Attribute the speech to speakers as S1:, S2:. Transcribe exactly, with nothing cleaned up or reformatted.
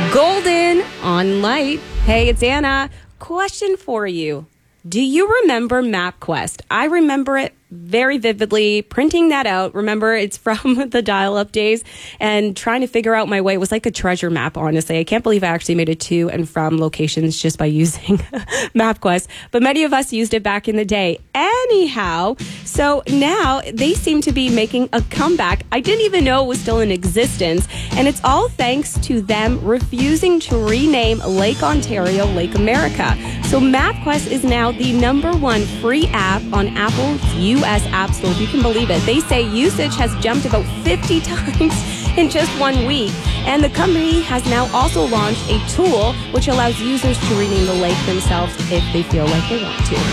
S1: Golden on Light. Hey, it's Anna. Question for you. Do you remember MapQuest? I remember it very vividly, printing that out. Remember, it's from the dial-up days, and trying to figure out my way. It was like a treasure map, honestly. I can't believe I actually made it to and from locations just by using MapQuest. But many of us used it back in the day. Anyhow, so now they seem to be making a comeback. I didn't even know it was still in existence, and it's all thanks to them refusing to rename Lake Ontario Lake America. So MapQuest is now the number one free app on Apple's U S App Store, if you can believe it. They say usage has jumped about fifty times in just one week. And the company has now also launched a tool which allows users to rename the lake themselves if they feel like they want to.